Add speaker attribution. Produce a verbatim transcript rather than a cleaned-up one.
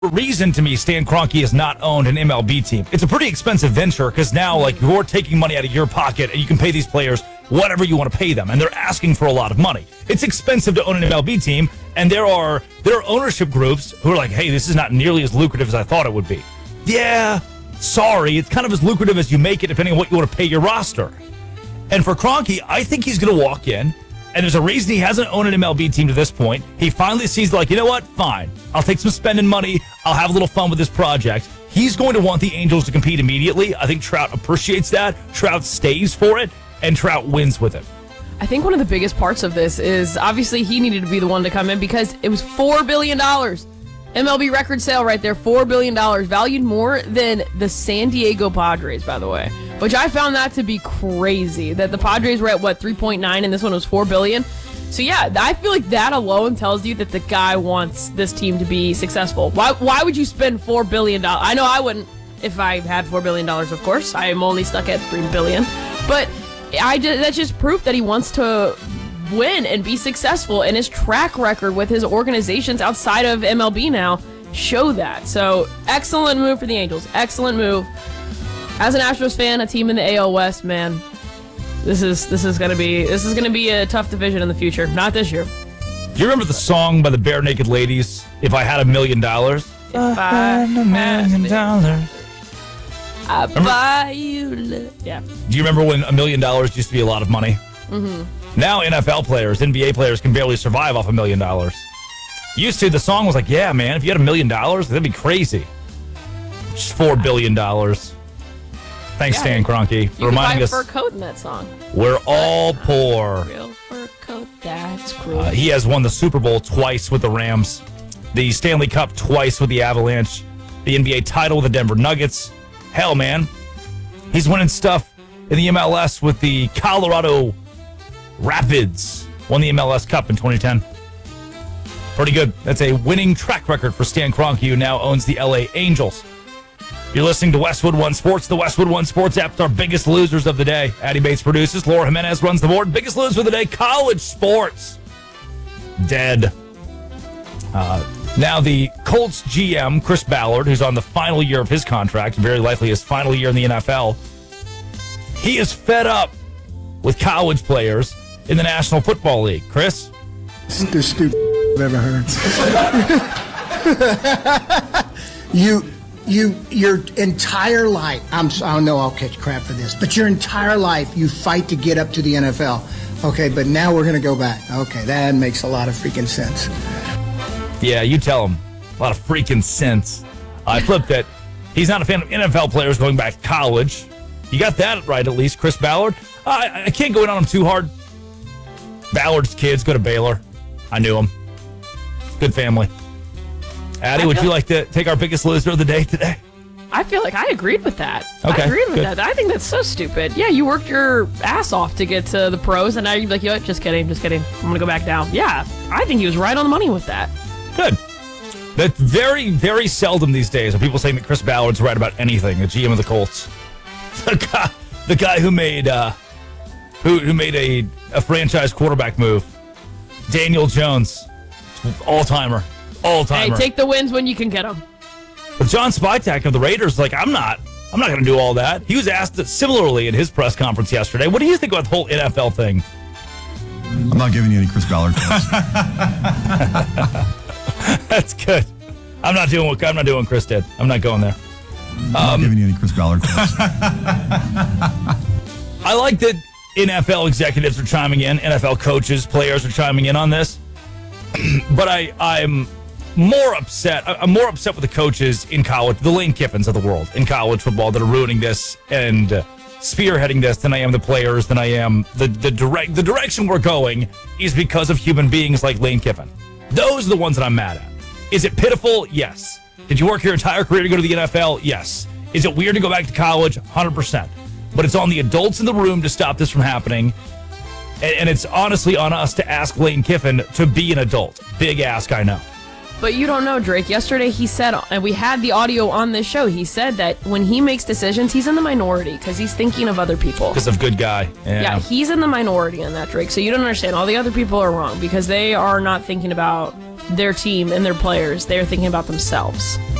Speaker 1: reason to me Stan Kroenke has not owned an M L B team. It's a pretty expensive venture because now like you're taking money out of your pocket and you can pay these players whatever you want to pay them, and they're asking for a lot of money. It's expensive to own an M L B team, and there are there are ownership groups who are like, hey, this is not nearly as lucrative as I thought it would be. Yeah, sorry, it's kind of as lucrative as you make it depending on what you want to pay your roster. And for Kroenke, I think he's going to walk in, and there's a reason he hasn't owned an M L B team to this point. He finally sees, like, you know what? Fine. I'll take some spending money. I'll have a little fun with this project. He's going to want the Angels to compete immediately. I think Trout appreciates that. Trout stays for it, and Trout wins with it.
Speaker 2: I think one of the biggest parts of this is obviously he needed to be the one to come in because it was four billion dollars. M L B record sale right there, four billion dollars, valued more than the San Diego Padres, by the way, which I found that to be crazy, that the Padres were at, what, three point nine, and this one was four billion dollars. So, yeah, I feel like that alone tells you that the guy wants this team to be successful. Why Why would you spend four billion dollars? I know I wouldn't if I had four billion dollars, of course. I am only stuck at three billion dollars. But I just, that's just proof that he wants to win and be successful, and his track record with his organizations outside of M L B now show that. So excellent move for the Angels. Excellent move. As an Astros fan, a team in the A L West, man, this is this is gonna be this is gonna be a tough division in the future. Not this year.
Speaker 1: Do you remember the song by the Bare Naked Ladies, If I Had a Million Dollars?
Speaker 2: If I
Speaker 1: had a million dollars,
Speaker 2: I buy you love. Yeah.
Speaker 1: Do you remember when a million dollars used to be a lot of money?
Speaker 2: Mm-hmm.
Speaker 1: Now N F L players, N B A players can barely survive off a million dollars. Used to, the song was like, yeah, man, if you had a million dollars, that'd be crazy. Just four billion dollars. Thanks,
Speaker 2: Yeah.
Speaker 1: Stan Kroenke, for
Speaker 2: You
Speaker 1: reminding
Speaker 2: can
Speaker 1: us
Speaker 2: buy a fur coat in that song.
Speaker 1: we're all poor.
Speaker 2: Real fur coat, that's cruel.
Speaker 1: Uh, he has won the Super Bowl twice with the Rams, the Stanley Cup twice with the Avalanche, the N B A title with the Denver Nuggets. Hell, man, he's winning stuff in the M L S with the Colorado Rapids. Won the M L S Cup in twenty ten. Pretty good. That's a winning track record for Stan Kroenke, who now owns the L A Angels. You're listening to Westwood One Sports, the Westwood One Sports app. Our biggest losers of the day. Addie Bates produces. Laura Jimenez runs the board. Biggest loser of the day, college sports. Dead. Uh, now the Colts G M, Chris Ballard, who's on the final year of his contract, very likely his final year in the N F L, he is fed up with college players in the National Football League. Chris?
Speaker 3: It's the stupid I've ever heard. you, you, your entire life, I'm, I know I'll catch crap for this, but your entire life you fight to get up to the N F L. Okay, but now we're going to go back. Okay, that makes a lot of freaking sense.
Speaker 1: Yeah, you tell him. A lot of freaking sense. I flipped it. He's not a fan of N F L players going back to college. You got that right, at least, Chris Ballard. I, I can't go in on him too hard. Ballard's kids go to Baylor. I knew him. Good family. Addie, would you like to take our biggest loser of the day today?
Speaker 2: I feel like I agreed with that.
Speaker 1: Okay,
Speaker 2: I agreed with
Speaker 1: good.
Speaker 2: that. I think that's so stupid. Yeah, you worked your ass off to get to the pros, and now you're like, you know what? Just kidding, just kidding. I'm going to go back down. Yeah, I think he was right on the money with that.
Speaker 1: Good. That's very, very seldom these days are people saying that Chris Ballard's right about anything, the G M of the Colts. The guy, the guy who made uh, who who made a, a franchise quarterback move. Daniel Jones. All-timer. All-timer.
Speaker 2: Hey, take the wins when you can get them.
Speaker 1: But John Spytek of the Raiders, like, I'm not, I'm not going to do all that. He was asked similarly in his press conference yesterday. What do you think about the whole N F L thing?
Speaker 4: I'm not giving you any Chris Ballard tips.
Speaker 1: That's good. I'm not doing what I'm not doing what Chris did. I'm not going there.
Speaker 4: I'm not giving you any Chris Ballard tips.
Speaker 1: I like that N F L executives are chiming in, N F L coaches, players are chiming in on this. But I, I'm more upset. I'm more upset with the coaches in college, the Lane Kiffins of the world in college football that are ruining this and uh, spearheading this than I am the players, than I am the the direct the direction we're going is because of human beings like Lane Kiffin. Those are the ones that I'm mad at. Is it pitiful? Yes. Did you work your entire career to go to the N F L? Yes. Is it weird to go back to college? one hundred percent. But it's on the adults in the room to stop this from happening. And, and it's honestly on us to ask Lane Kiffin to be an adult. Big ask, I know.
Speaker 2: But you don't know, Drake. Yesterday he said, and we had the audio on this show, he said that when he makes decisions, he's in the minority because he's thinking of other people.
Speaker 1: Because of good guy. Yeah.
Speaker 2: Yeah, he's in the minority on that, Drake. So you don't understand. All the other people are wrong because they are not thinking about their team and their players. They're thinking about themselves.